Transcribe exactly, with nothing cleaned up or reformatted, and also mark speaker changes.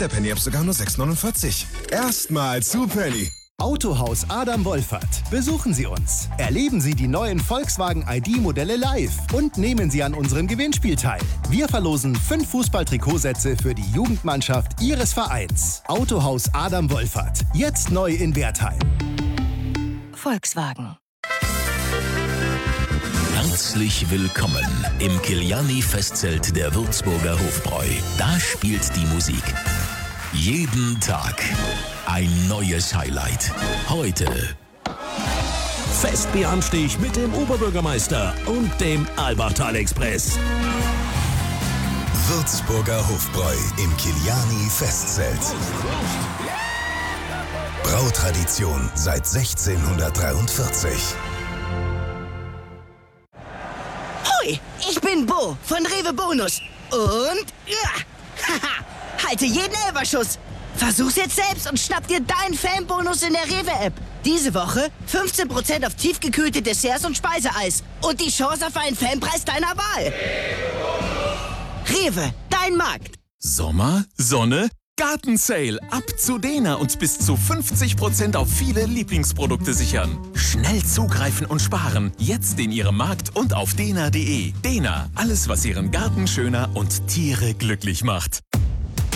Speaker 1: der Penny-App sogar nur sechs neunundvierzig. Erstmal zu Penny.
Speaker 2: Autohaus Adam Wolfert. Besuchen Sie uns. Erleben Sie die neuen Volkswagen I D-Modelle live und nehmen Sie an unserem Gewinnspiel teil. Wir verlosen fünf Fußball-Trikotsätze für die Jugendmannschaft Ihres Vereins. Autohaus Adam Wolfert. Jetzt neu in Wertheim.
Speaker 3: Volkswagen.
Speaker 4: Herzlich willkommen im Kiliani-Festzelt der Würzburger Hofbräu. Da spielt die Musik. Jeden Tag ein neues Highlight. Heute
Speaker 5: Festbieranstich mit dem Oberbürgermeister und dem Albachtal-Express.
Speaker 6: Würzburger Hofbräu im Kiliani-Festzelt. Brautradition seit sechzehnhundertdreiundvierzig.
Speaker 3: Hoi, ich bin Bo von Rewe Bonus. Und ja, haha, halte jeden Elberschuss. Versuch's jetzt selbst und schnapp dir deinen Fanbonus in der Rewe-App. Diese Woche fünfzehn Prozent auf tiefgekühlte Desserts und Speiseeis. Und die Chance auf einen Fanpreis deiner Wahl. Rewe, dein Markt.
Speaker 7: Sommer, Sonne, Gartensale. Ab zu Dena und bis zu fünfzig Prozent auf viele Lieblingsprodukte sichern. Schnell zugreifen und sparen. Jetzt in Ihrem Markt und auf dena punkt de. Dena, alles was Ihren Garten schöner und Tiere glücklich macht.